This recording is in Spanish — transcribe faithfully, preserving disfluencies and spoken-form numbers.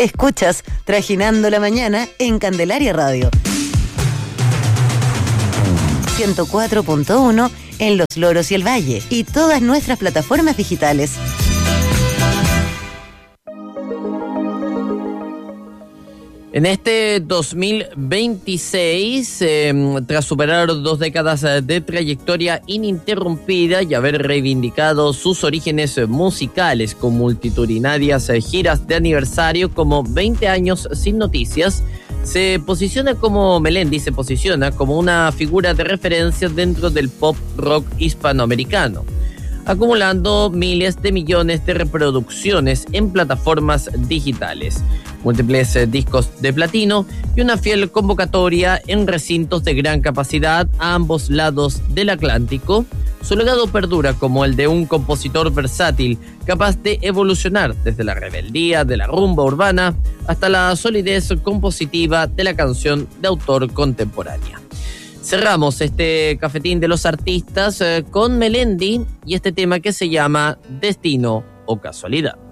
Escuchas Trajinando la Mañana en Candelaria Radio. ciento cuatro punto uno en Los Loros y el Valle y todas nuestras plataformas digitales. En este dos mil veintiséis, eh, tras superar dos décadas de trayectoria ininterrumpida y haber reivindicado sus orígenes musicales con multitudinarias giras de aniversario como veinte años sin noticias, se posiciona como Melendi se posiciona como una figura de referencia dentro del pop rock hispanoamericano, acumulando miles de millones de reproducciones en plataformas digitales, múltiples eh, discos de platino y una fiel convocatoria en recintos de gran capacidad a ambos lados del Atlántico. Su legado perdura como el de un compositor versátil capaz de evolucionar desde la rebeldía de la rumba urbana hasta la solidez compositiva de la canción de autor contemporánea. Cerramos este cafetín de los artistas eh, con Melendi y este tema que se llama Destino o Casualidad.